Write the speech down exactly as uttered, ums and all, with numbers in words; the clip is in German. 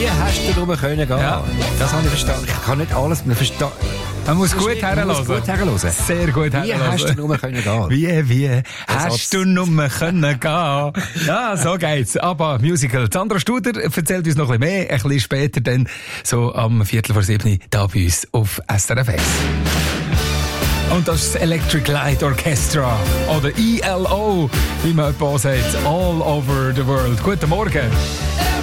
Wie hast du drüber können gehen? Ja. Das habe ich verstanden. Ich kann nicht alles mehr verstehen. Man muss gut herhören. Man muss gut herhören. Sehr gut herhören. Wie hast du nur können gehen? Wie, wie Das hast du nur können gehen? Ja, so geht's. Aber Musical. Sandra Studer erzählt uns noch ein bisschen mehr, ein bisschen später dann, so am Viertel vor sieben, da bei uns auf S R F eins. Und das ist das Electric Light Orchestra, oder E L O, wie man bei sagt, all over the world. Guten Morgen.